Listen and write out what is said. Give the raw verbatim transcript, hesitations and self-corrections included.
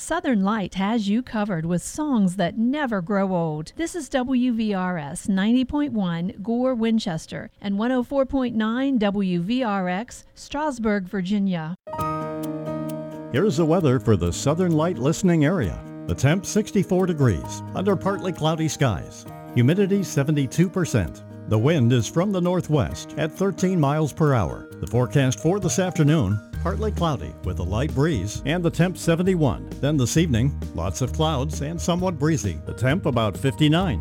Southern Light has you covered with songs that never grow old. This is W V R S ninety point one Gore, Winchester, and one oh four point nine W V R X, Strasburg, Virginia. Here's the weather for the Southern Light listening area. The temp sixty-four degrees, under partly cloudy skies. Humidity seventy-two percent. The wind is from the northwest at thirteen miles per hour. The forecast for this afternoon, partly cloudy with a light breeze and the temp seventy-one. Then this evening, lots of clouds and somewhat breezy. The temp about fifty-nine.